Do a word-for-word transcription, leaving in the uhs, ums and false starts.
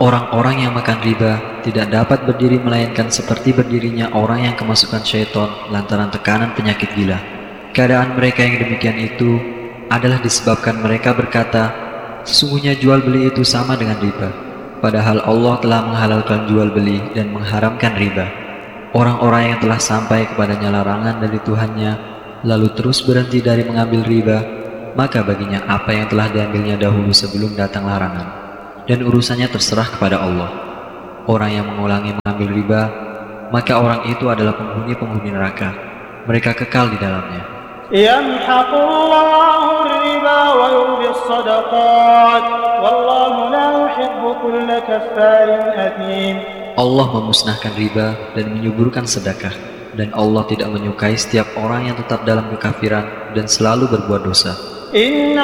Orang-orang yang makan riba tidak dapat berdiri melainkan seperti berdirinya orang yang kemasukan syaitan lantaran tekanan penyakit gila. Keadaan mereka yang demikian itu adalah disebabkan mereka berkata, sesungguhnya jual beli itu sama dengan riba, padahal Allah telah menghalalkan jual beli dan mengharamkan riba. Orang-orang yang telah sampai kepadanya larangan dari Tuhannya, lalu terus berhenti dari mengambil riba, maka baginya apa yang telah diambilnya dahulu sebelum datang larangan, dan urusannya terserah kepada Allah. Orang yang mengulangi mengambil riba, maka orang itu adalah penghuni-penghuni neraka. Mereka kekal di dalamnya. يمحق الله الربا ويربي الصدقات والله لا يحب كل كفار أثيم. Allah memusnahkan riba dan menyuburkan sedekah, dan Allah tidak menyukai setiap orang yang tetap dalam kekafiran dan selalu berbuat dosa.